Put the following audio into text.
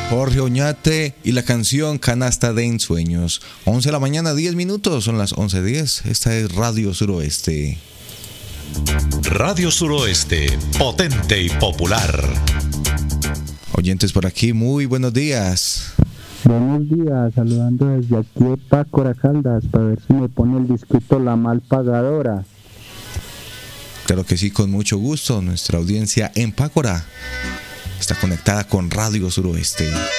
Jorge Oñate y la canción Canasta de Ensueños. 11 de la mañana, 10 minutos, son las 11:10. Esta es Radio Suroeste. Radio Suroeste, potente y popular. Oyentes por aquí, muy buenos días. Buenos días, saludando desde aquí de Pácora, Caldas, para ver si me pone el disquito La Mal Pagadora. Claro que sí, con mucho gusto. Nuestra audiencia en Pácora está conectada con Radio Suroeste.